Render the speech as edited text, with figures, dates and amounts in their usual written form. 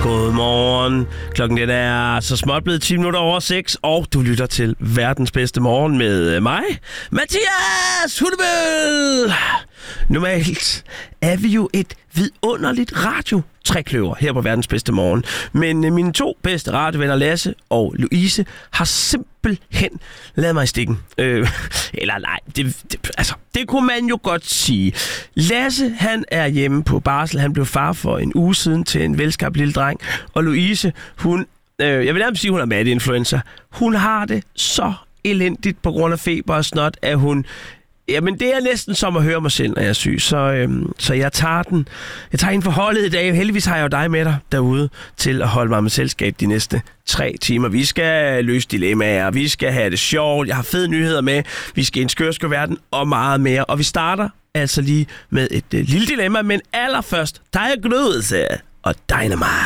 Godmorgen. Klokken den er så småt blevet 10 minutter over 6, og du lytter til verdens bedste morgen med mig, Mathias Hunnebøl. Normalt er vi jo et vidunderligt radio-trekløver her på verdens bedste morgen. Men mine to bedste radiovenner, Lasse og Louise, har simpelthen ladet mig i stikken. Eller nej, det kunne man jo godt sige. Lasse, han er hjemme på barsel. Han blev far for en uge siden til en velskabt lille dreng. Og Louise, hun, jeg vil nærmest sige, hun er mad-influencer. Hun har det så elendigt på grund af feber og snot, at hun... Jamen, det er næsten som at høre mig selv, når jeg er syg. Så jeg tager den. Jeg tager en for holdet i dag. Heldigvis har jeg jo dig med dig derude til at holde mig med selskab de næste 3 timer. Vi skal løse dilemmaer. Vi skal have det sjovt. Jeg har fede nyheder med. Vi skal i en skørskøverden og meget mere. Og vi starter altså lige med et lille dilemma. Men allerførst, der er glødelse og Dynamite.